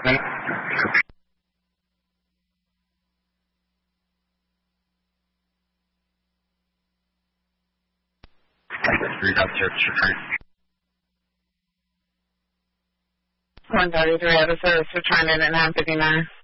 One 33 out of service, returning at 9:59.